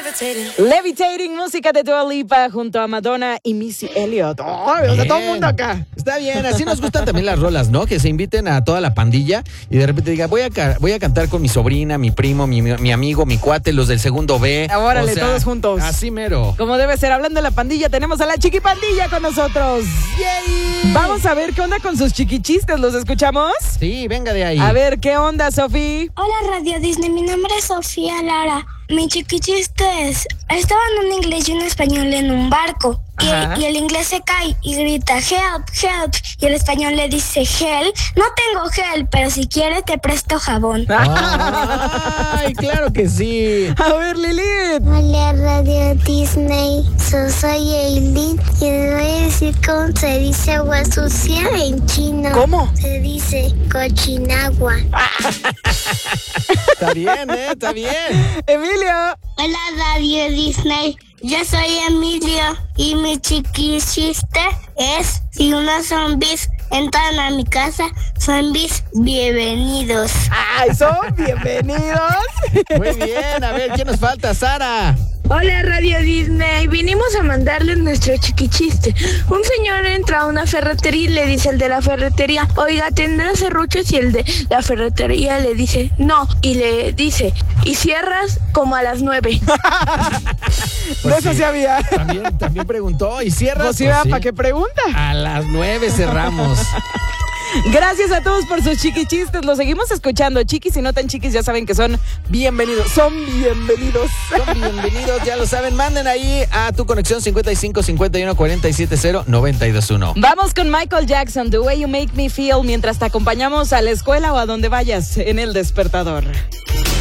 Levitating, música de Dua Lipa junto a Madonna y Missy Elliott. O sea, todo el mundo acá. Está bien, así nos gustan también las rolas, ¿no? Que se inviten a toda la pandilla y de repente diga, voy a cantar con mi sobrina, mi primo, mi amigo, mi cuate, los del segundo B. Órale, todos juntos. Así mero. Como debe ser, hablando de la pandilla, tenemos a la Chiquipandilla con nosotros. ¡Yay! Vamos a ver qué onda con sus chiquichistes, ¿los escuchamos? Sí, venga de ahí. A ver, ¿qué onda, Sofi? Hola Radio Disney, mi nombre es Sofía Lara. Mi chiquichiste es, estaban un inglés y un español en un barco y el inglés se cae y grita help, help, y el español le dice help, no tengo help, pero si quiere te presto jabón. Ay, claro que sí. A ver, Lilith. Hola Radio Disney, soy Eileen y les voy a decir cómo se dice agua sucia en chino. ¿Cómo? Se dice cochinagua. Está bien, está bien. Emilio. Hola Radio Disney, yo soy Emilio y mi chiquichiste es si unos zombies entran a mi casa, zombies bienvenidos. ¡Ay, son bienvenidos! Muy bien, a ver, ¿quién nos falta? Sara. Hola Radio Disney, vinimos a mandarles nuestro chiquichiste. Un señor entra a una ferretería y le dice al de la ferretería, oiga, ¿tendrá serruchos? Y el de la ferretería le dice, no, y le dice, y cierras como a las 9. Pues de eso sí había. También preguntó, ¿y cierras? Pues sí, ¿para qué pregunta? A las 9 cerramos. Gracias a todos por sus chiquichistes. Los seguimos escuchando. Chiquis y no tan chiquis, ya saben que son bienvenidos. Son bienvenidos. Son bienvenidos, ya lo saben. Manden ahí a tu conexión 55 51 47 0 921. Vamos con Michael Jackson, The Way You Make Me Feel, mientras te acompañamos a la escuela o a donde vayas en El Despertador.